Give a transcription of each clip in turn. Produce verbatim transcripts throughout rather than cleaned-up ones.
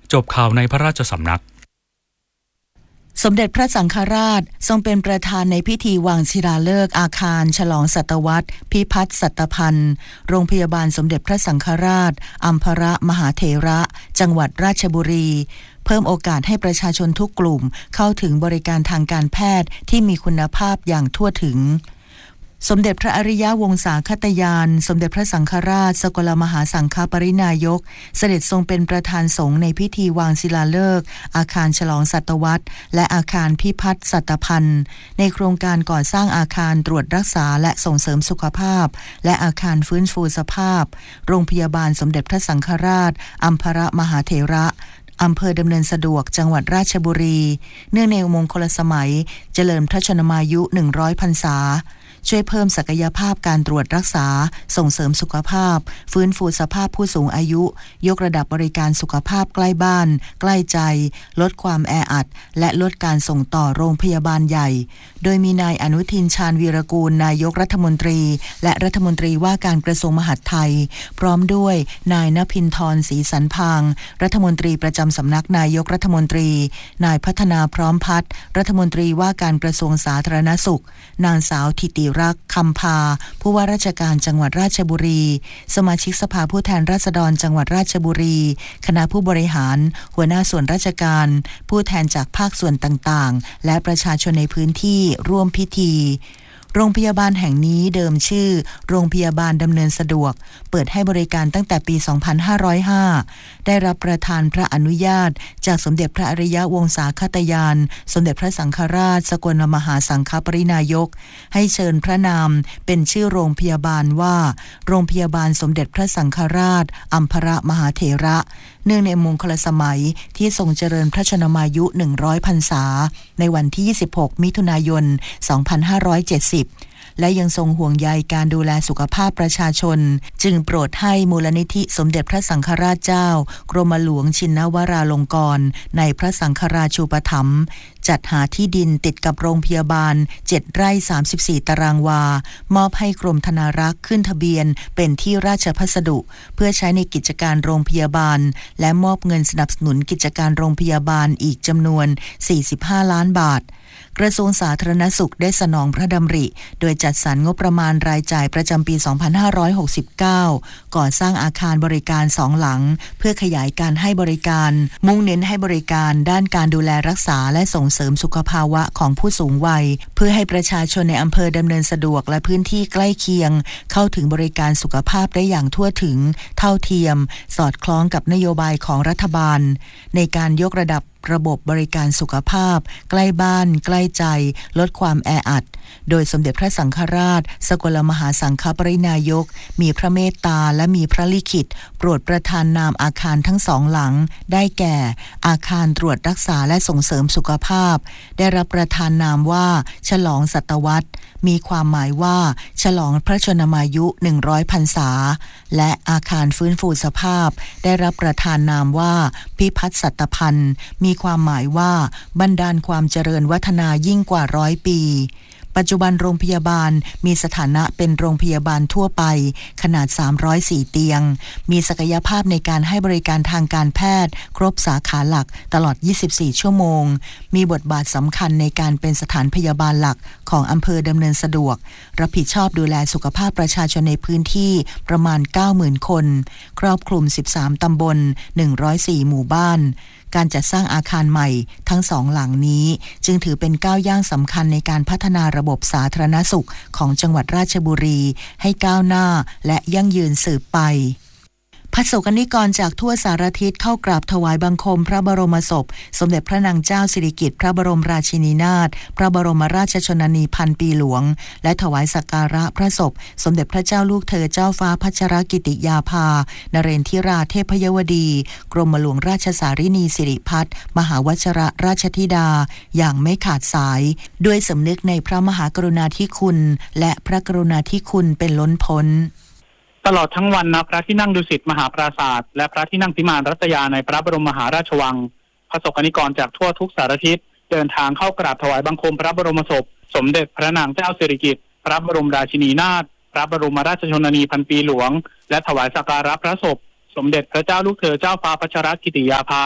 จบข่าวในพระราชสำนักสมเด็จพระสังฆราชทรงเป็นประธานในพิธีวางศิลาฤกษ์อาคารฉลองศตวรรษพิพัฒน์สัตพันธ์โรงพยาบาลสมเด็จพระสังฆราชอัมพรมหาเถระจังหวัดราชบุรีเพิ่มโอกาสให้ประชาชนทุกกลุ่มเข้าถึงบริการทางการแพทย์ที่มีคุณภาพอย่างทั่วถึงสมเด็จพระอริยวงศาคตยานสมเด็จพระสังฆราชสกลมหาสังฆปรินายกเสด็จทรงเป็นประธานสงฆ์ในพิธีวางศิลาฤกษ์อาคารฉลองศตวรรษและอาคารพิพัฒน์สัตพันธ์ในโครงการก่อสร้างอาคารตรวจรักษาและส่งเสริมสุขภาพและอาคารฟื้นฟูสภาพโรงพยาบาลสมเด็จพระสังฆราชอัมพรมหาเถระอำเภอดำเนินสะดวกจังหวัดราชบุรีเนื่องในมงคลสมัยเจริญพระชนมายุหนึ่งร้อยพรรษาช่วยเพิ่มศักยภาพการตรวจรักษาส่งเสริมสุขภาพฟื้นฟูสภาพผู้สูงอายุยกระดับบริการสุขภาพใกล้บ้านใกล้ใจลดความแออัดและลดการส่งต่อโรงพยาบาลใหญ่โดยมีนายอนุทินชาญวีรกูลนายกรัฐมนตรีและรัฐมนตรีว่าการกระทรวงมหาดไทยพร้อมด้วยนายณภินทรศรีสันพางรัฐมนตรีประจำสำนักนายกรัฐมนตรีนายพัฒนาพร้อมพัฒน์รัฐมนตรีว่าการกระทรวงสาธารณสุขนางสาวธิติรักษ์คำพาผู้ว่าราชการจังหวัดราชบุรีสมาชิกสภาผู้แทนราษฎรจังหวัดราชบุรีคณะผู้บริหารหัวหน้าส่วนราชการผู้แทนจากภาคส่วนต่างๆและประชาชนในพื้นที่ร่วมพิธีโรงพยาบาลแห่งนี้เดิมชื่อโรงพยาบาลดำเนินสะดวกเปิดให้บริการตั้งแต่ปี สองพันห้าร้อยห้า ได้รับประทานพระอนุญาตจากสมเด็จพระอริยวงศาคตยานสมเด็จพระสังฆราชสกลมหาสังฆปรินายกให้เชิญพระนามเป็นชื่อโรงพยาบาลว่าโรงพยาบาลสมเด็จพระสังฆราชอัมพรมหาเถระเนื่องในมงคลสมัยที่ทรงเจริญพระชนมายุหนึ่งร้อยพรรษาในวันที่ยี่สิบหกมิถุนายนสองพันห้าร้อยเจ็ดสิบและยังทรงห่วงใยการดูแลสุขภาพประชาชนจึงโปรดให้มูลนิธิสมเด็จพระสังฆราชเจ้ากรมหลวงชินวราลงกรณ์ในพระสังฆราชูปถัมภ์จัดหาที่ดินติดกับโรงพยาบาลเจ็ดไร่สามสิบสี่ตารางวามอบให้กรมธนารักษ์ขึ้นทะเบียนเป็นที่ราชพัสดุเพื่อใช้ในกิจการโรงพยาบาลและมอบเงินสนับสนุนกิจการโรงพยาบาลอีกจำนวนสี่สิบห้าล้านบาทกระทรวงสาธารณสุขได้สนองพระดำริโดยจัดสรรงบประมาณรายจ่ายประจำปี สองพันห้าร้อยหกสิบเก้า ก่อสร้างอาคารบริการสองหลังเพื่อขยายการให้บริการมุ่งเน้นให้บริการด้านการดูแลรักษาและส่งเสริมสุขภาวะของผู้สูงวัยเพื่อให้ประชาชนในอำเภอดำเนินสะดวกและพื้นที่ใกล้เคียงเข้าถึงบริการสุขภาพได้อย่างทั่วถึงเท่าเทียมสอดคล้องกับนโยบายของรัฐบาลในการยกระดับระบบบริการสุขภาพใกล้บ้านใกล้ใจลดความแออัดโดยสมเด็จพระสังฆราชสกลมหาสังฆปรินายกมีพระเมตตาและมีพระลิขิตโปรดประทานนามอาคารทั้งสองหลังได้แก่อาคารตรวจรักษาและส่งเสริมสุขภาพได้รับประทานนามว่าฉลองศตวรรษมีความหมายว่าฉลองพระชนมายุหนึ่งร้อยพรรษาและอาคารฟื้นฟูสภาพได้รับประทานนามว่าพิพัฒน์สัตพันธ์มีความหมายว่าบันดาลความเจริญวัฒนายิ่งกว่าร้อยปีปัจจุบันโรงพยาบาลมีสถานะเป็นโรงพยาบาลทั่วไปขนาดสามร้อยสี่เตียงมีศักยภาพในการให้บริการทางการแพทย์ครบสาขาหลักตลอดยี่สิบสี่ชั่วโมงมีบทบาทสำคัญในการเป็นสถานพยาบาลหลักของอำเภอดำเนินสะดวกรับผิดชอบดูแลสุขภาพประชาชนในพื้นที่ประมาณ เก้าหมื่น คนครอบคลุมสิบสามตำบลหนึ่งร้อยสี่หมู่บ้านการจัดสร้างอาคารใหม่ทั้งสองหลังนี้จึงถือเป็นก้าวย่างสำคัญในการพัฒนาระบบสาธารณสุขของจังหวัดราชบุรีให้ก้าวหน้าและยั่งยืนสืบไปพระสงฆ์นิกรจากทั่วสารทิศเข้ากราบถวายบังคมพระบรมศพสมเด็จพระนางเจ้าสิริกิติ์พระบรมราชินีนาถพระบรมราชชนนีพันปีหลวงและถวายสักการะพระศพสมเด็จพระเจ้าลูกเธอเจ้าฟ้าพัชรกิติยาภานเรนทิราเทพยวดีกรมหลวงราชสารินีสิริพัฒน์มหาวชิรราชธิดาอย่างไม่ขาดสายด้วยสำนึกในพระมหากรุณาธิคุณและพระกรุณาธิคุณเป็นล้นพ้นตลอดทั้งวันณพระที่นั่งดุสิตมหาปราสาทและพระที่นั่งพิมานรัตยาในพระบรมมหาราชวังพระสงฆ์นิกรจากทั่วทุกสารทิศเดินทางเข้ากราบถวายบังคมพระบรมศพสมเด็จพระนางเจ้าสิริกิติ์พระบรมราชินีนาถพระบรมราชชนนีพันปีหลวงและถวายสักการะพระศพสมเด็จพระเจ้าลูกเธอเจ้าฟ้าพัชรกิติยาภา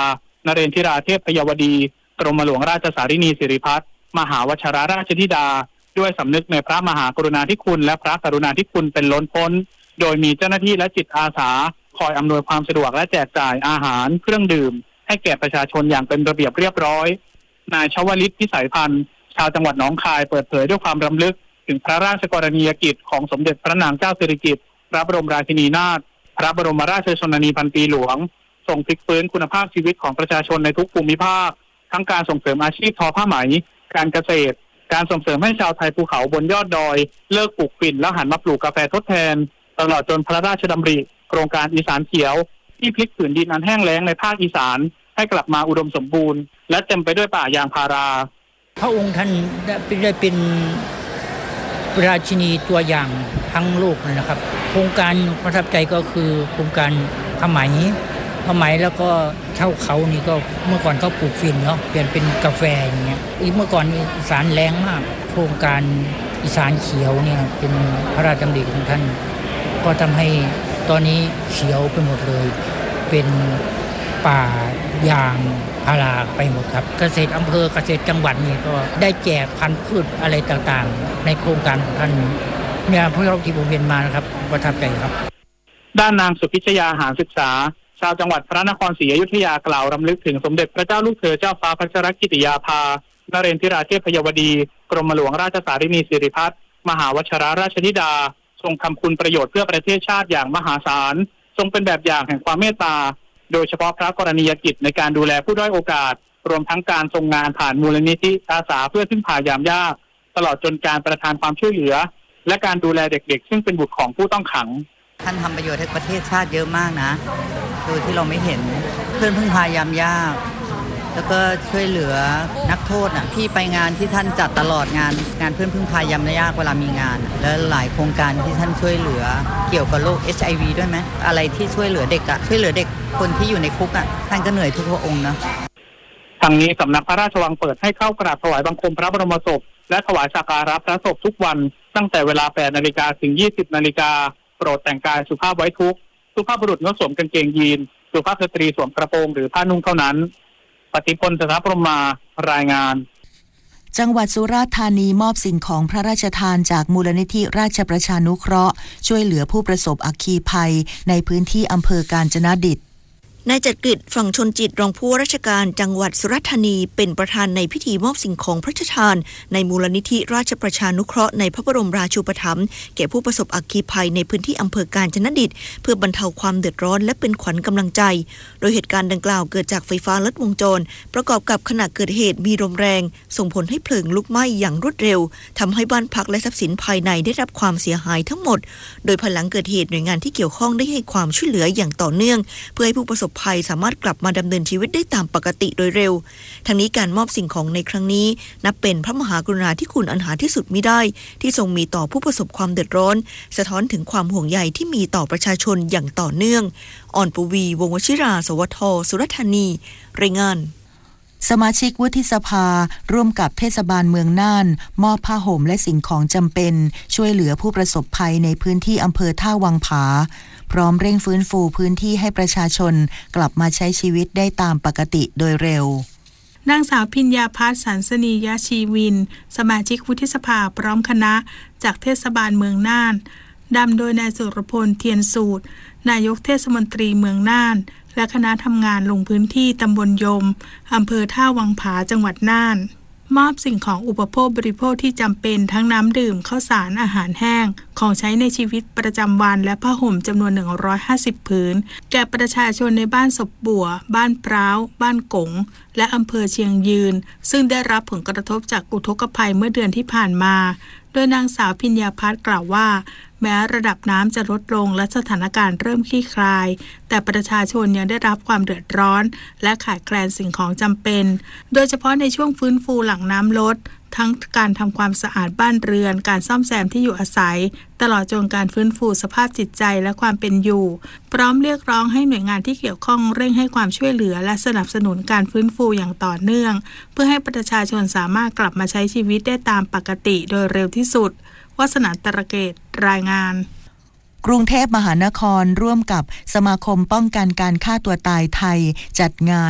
นเรนทิราเทพพยวดีกรมหลวงราชสารินีสิริพัฒน์มหาวชิรราชธิดาด้วยสำนึกในพระมหากรุณาธิคุณและพระกรุณาธิคุณเป็นล้นพ้นโดยมีเจ้าหน้าที่และจิตอาสาคอยอำนวยความสะดวกและแจกจ่ายอาหารเครื่องดื่มให้แก่ประชาชนอย่างเป็นระเบียบเรียบร้อยนายชวลิตพิสัยพันธ์ชาวจังหวัดหนองคายเปิดเผยด้วยความรำลึกถึงพระราชกรณียกิจของสมเด็จพระนางเจ้าสิริกิติ์พระบรมราชินีนาถพระบรมราชชนนีพันปีหลวงทรงพลิกฟื้นคุณภาพชีวิตของประชาชนในทุกภูมิภาคทั้งการส่งเสริมอาชีพทอผ้าไหมการเกษตรการส่งเสริมให้ชาวไทยภูเขาบนยอดดอยเลิกปลูกฝิ่นแล้วหันมาปลูกกาแฟทดแทนตลอดจนพระราชดำริโครงการอีสานเขียวที่พลิกผืนดินอันแห้งแล้งในภาคอีสานให้กลับมาอุดมสมบูรณ์และเต็มไปด้วยป่ายางพาราพระองค์ท่านได้เป็นราชินีตัวอย่างทั้งโลกเลยนะครับโครงการประทับใจก็คือโครงการผ้าไหมผ้าไหมแล้วก็เช่าเขานี่ก็เมื่อก่อนเขาปลูกฝิ่นเนาะเปลี่ยนเป็นกาแฟอย่างเงี้ยอีกเมื่อก่อนอีสานแรงมากโครงการอีสานเขียวเนี่ยเป็นพระราชดำริของท่านก็ทำให้ตอนนี้เขียวไปหมดเลยเป็นป่ายางพาราไปหมดครับเกษตรอำเภอเกษตรจังหวัดนี่ก็ได้แจกพันธุ์พืชอะไรต่างๆในโครงการของท่านเนี่ยพวกเราที่ผมเห็นมานะครับประทับใจครับด้านนางสุพิชยาหารศึกษาชาวจังหวัดพระนครศรีอยุธยากล่าวรำลึกถึงสมเด็จพระเจ้าลูกเธอเจ้าฟ้าพัชรกิติยาภานเรนทิราเทพพยวดีกรมหลวงราชสารินีสิริพัฒน์มหาวชิรราชธิดาทรงทำคุณประโยชน์เพื่อประเทศชาติอย่างมหาศาลทรงเป็นแบบอย่างแห่งความเมตตาโดยเฉพาะพระกรณียกิจในการดูแลผู้ด้อยโอกาสรวมทั้งการทรงงานผ่านมูลนิธิอาสาเพื่อพึ่งพายามยากตลอดจนการประทานความช่วยเหลือและการดูแลเด็กๆซึ่งเป็นบุตรของผู้ต้องขังท่านทำประโยชน์ให้ประเทศชาติเยอะมากนะโดยที่เราไม่เห็นเพื่อนพึ่งพายามยากแล้วก็ช่วยเหลือนักโทษน่ะที่ไปงานที่ท่านจัดตลอดงานงานเพื่อนพึ่งพายามยากเวลามีงานแล้วหลายโครงการที่ท่านช่วยเหลือเกี่ยวกับโรค เอช ไอ วี ด้วยไหมอะไรที่ช่วยเหลือเด็กอะช่วยเหลือเด็กคนที่อยู่ในคุกอะท่านก็เหนื่อยทุกพระองค์นะทางนี้สำนักพระราชวังเปิดให้เข้ากราบถวายบังคมพระบรมศพและถวายสักการะพระศพทุกวันตั้งแต่เวลา แปดนาฬิกา ถึง ยี่สิบนาฬิกาโปรดแต่งกายสุภาพไว้ทุกข์สุภาพบุรุษงดสวมกางเกงยีนสุภาพสตรีสวมกระโปรงหรือผ้านุ่งเท่านั้นปฏิพลสถาพรมารายงานจังหวัดสุราษฎร์ธานีมอบสิ่งของพระราชทานจากมูลนิธิราชประชานุเคราะห์ช่วยเหลือผู้ประสบอัคคีภัยในพื้นที่อำเภอกาญจนดิษฐ์นายจักริดฝั่งชนจิตรองผู้ว่าราชการจังหวัดสุราษฎร์ธานีเป็นประธานในพิธีมอบสิ่งของพระราชทานในมูลนิธิราชประชานุเคราะห์ในพระบรมราชูปถัมภ์แก่ผู้ประสบอัคคีภัยในพื้นที่อำเภอกาญจนดิษฐ์เพื่อบรรเทาความเดือดร้อนและเป็นขวัญกำลังใจโดยเหตุการณ์ดังกล่าวเกิดจากไฟฟ้าลัดวงจรประกอบกับขณะเกิดเหตุมีลมแรงส่งผลให้เพลิงลุกไหม้อย่างรวดเร็วทำให้บ้านพักและทรัพย์สินภายในได้รับความเสียหายทั้งหมดโดยภายหลังเกิดเหตุหน่วยงานที่เกี่ยวข้องได้ให้ความช่วยเหลืออย่างต่อเนื่องเพื่อให้ผู้ประสบภัยสามารถกลับมาดำเนินชีวิตได้ตามปกติโดยเร็วทั้งนี้การมอบสิ่งของในครั้งนี้นับเป็นพระมหากรุณาธิคุณอันหาที่สุดมิได้ที่ทรงมีต่อผู้ประสบความเดือดร้อนสะท้อนถึงความห่วงใยที่มีต่อประชาชนอย่างต่อเนื่องอ่อนปวีวงศ์วชิราสวทสุราษฎร์ธานีรายงานสมาชิกวุฒิสภาร่วมกับเทศบาลเมืองน่านมอบผ้าห่มและสิ่งของจำเป็นช่วยเหลือผู้ประสบภัยในพื้นที่อำเภอท่าวังผาพร้อมเร่งฟื้นฟูพื้นที่ให้ประชาชนกลับมาใช้ชีวิตได้ตามปกติโดยเร็วนางสาวพิญญาภัสสันสนียชีวินสมาชิกวุฒิสภาพร้อมคณะจากเทศบาลเมืองน่านนำโดยนายสุรพลเทียนสูตรนายกเทศมนตรีเมืองน่านและคณะทำงานลงพื้นที่ตำบลยมอำเภอท่าวังผาจังหวัดน่านมอบสิ่งของอุปโภคบริโภคที่จำเป็นทั้งน้ำดื่มข้าวสารอาหารแห้งของใช้ในชีวิตประจำวันและผ้าห่มจำนวนหนึ่งร้อยห้าสิบผืนแก่ประชาชนในบ้านศพบัวบ้านพร้าวบ้านกงและอำเภอเชียงยืนซึ่งได้รับผลกระทบจากอุทกภัยเมื่อเดือนที่ผ่านมาโดยนางสาวพิญญาภัสกล่าวว่าแม้ระดับน้ำจะลดลงและสถานการณ์เริ่มคลี่คลายแต่ประชาชนยังได้รับความเดือดร้อนและขาดแคลนสิ่งของจำเป็นโดยเฉพาะในช่วงฟื้นฟูหลังน้ำลดทั้งการทำความสะอาดบ้านเรือนการซ่อมแซมที่อยู่อาศัยตลอดจนการฟื้นฟูสภาพจิตใจและความเป็นอยู่พร้อมเรียกร้องให้หน่วยงานที่เกี่ยวข้องเร่งให้ความช่วยเหลือและสนับสนุนการฟื้นฟูอย่างต่อเนื่องเพื่อให้ประชาชนสามารถกลับมาใช้ชีวิตได้ตามปกติโดยเร็วที่สุดวาสนาตระเกตรายงานกรุงเทพมหานครร่วมกับสมาคมป้องกันการฆ่าตัวตายไทยจัดงาน